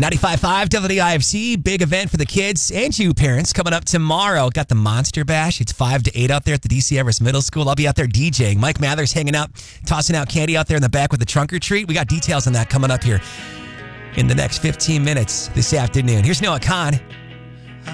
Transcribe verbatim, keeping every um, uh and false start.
ninety-five point five W D I F C, big event for the kids and you parents coming up tomorrow. Got the Monster Bash. It's five to eight out there at the D C Everest Middle School. I'll be out there DJing. Mike Mathers hanging out, tossing out candy out there in the back with the trunk or treat. We got details on that coming up here in the next fifteen minutes this afternoon. Here's Noah Kahn.